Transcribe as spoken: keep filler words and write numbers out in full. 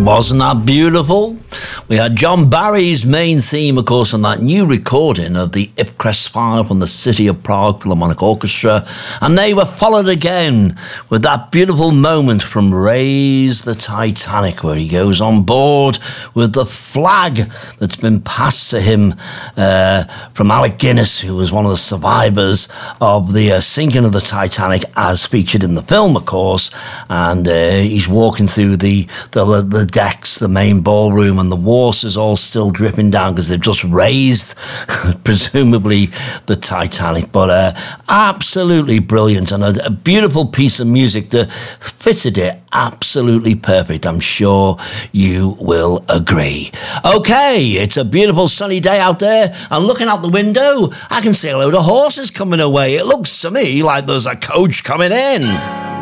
Wasn't that beautiful? We had John Barry's main theme, of course, on that new recording of the Ipcress File from the City of Prague Philharmonic Orchestra. And they were followed again with that beautiful moment from Raise the Titanic, where he goes on board with the flag that's been passed to him uh, from Alec Guinness, who was one of the survivors of the uh, sinking of the Titanic, as featured in the film, of course. And uh, he's walking through the, the, the decks, the main ballroom, and the water's all still dripping down because they've just raised, presumably, the Titanic. But uh, absolutely brilliant, and a, a beautiful piece of music that fitted it absolutely perfect. I'm sure you will agree. Okay, it's a beautiful sunny day out there, and looking out the window, I can see a load of horses coming away. It looks to me like there's a coach coming in.